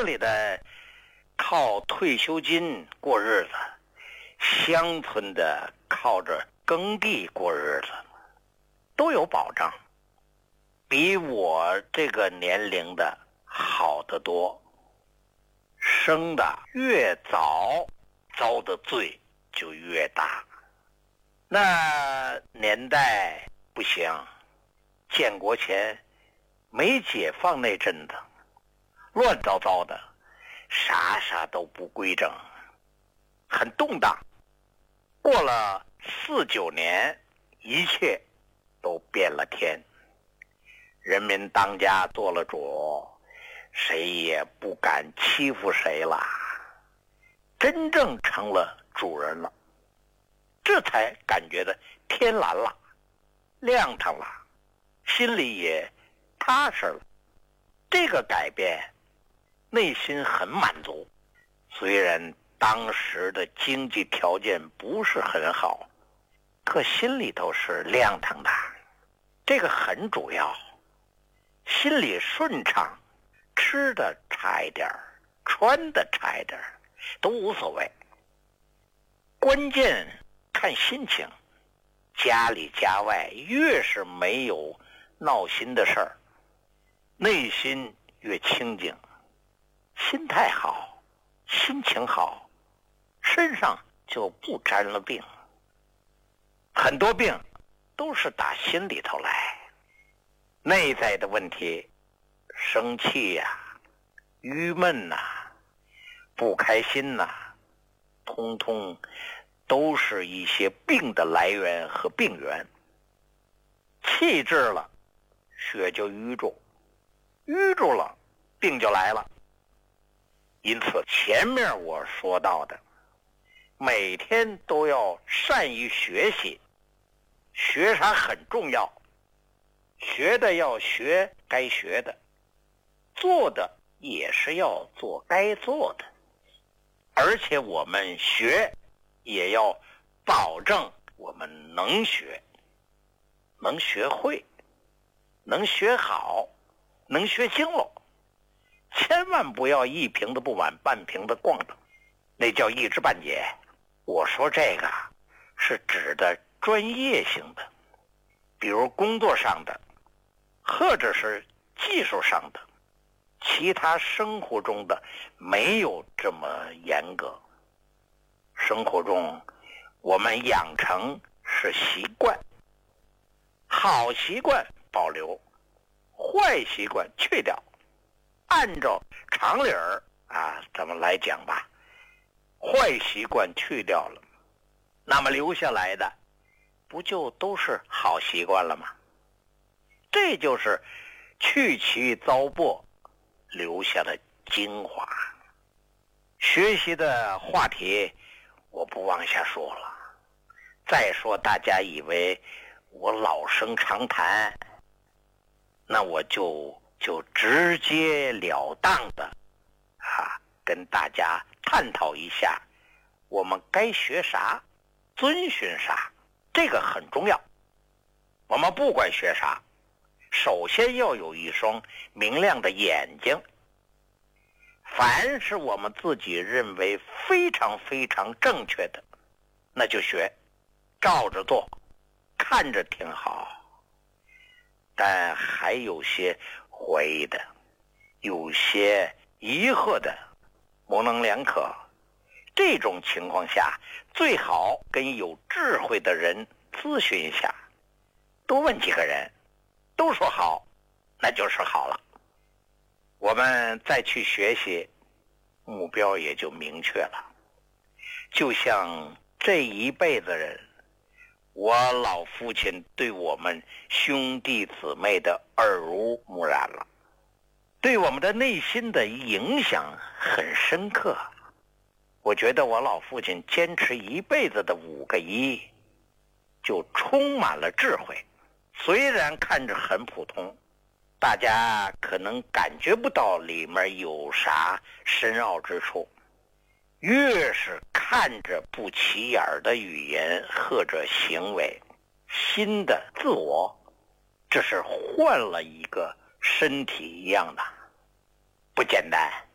子里的靠退休金过日子，乡村的靠着耕地过日子，都有保障，比我这个年龄的好得多。生的越早，遭的罪就越大。那年代不行，建国前没解放那阵子，乱糟糟的，啥都不规整，很动荡。过了49年，一切都变了天，人民当家做了主，谁也不敢欺负谁了，真正成了主人了，这才感觉的天蓝了，亮堂了，心里也踏实了。这个改变内心很满足，虽然当时的经济条件不是很好，可心里头是亮堂的，这个很主要。心里顺畅，吃的差一点，穿的差一点，都无所谓。关键看心情，家里家外越是没有闹心的事儿，内心越清静，心态好，心情好，身上就不沾了病。很多病都是打心里头来，内在的问题，生气呀、郁闷呐、不开心呐、通通都是一些病的来源和病源。气滞了，血就淤住，淤住了，病就来了。因此前面我说到的，每天都要善于学习，学啥很重要，学的要学该学的，做的也是要做该做的，而且我们学也要保证我们能学，能学会，能学好，能学精喽。千万不要一瓶子不满半瓶子逛的，那叫一知半解。我说这个是指的专业性的，比如工作上的，或者是技术上的，其他生活中的没有这么严格。生活中我们养成是习惯，好习惯保留，坏习惯去掉，按照常理儿咱们来讲吧，坏习惯去掉了，那么留下来的不就都是好习惯了吗？这就是去其糟粕，留下的精华。学习的话题我不往下说了，再说大家以为我老生常谈，那我就直截了当的跟大家探讨一下，我们该学啥，遵循啥，这个很重要。我们不管学啥，首先要有一双明亮的眼睛。凡是我们自己认为非常非常正确的，那就学，照着做，看着挺好。但还有些怀疑的，有些疑惑的，模棱两可。这种情况下，最好跟有智慧的人咨询一下，多问几个人，都说好，那就是好了。我们再去学习，目标也就明确了。就像这一辈子人，我老父亲对我们兄弟姊妹的耳濡目染了，对我们的内心的影响很深刻。我觉得我老父亲坚持一辈子的5个一，就充满了智慧。虽然看着很普通，大家可能感觉不到里面有啥深奥之处，越是看着不起眼的语言或者行为，新的自我，这是换了一个身体一样的，不简单。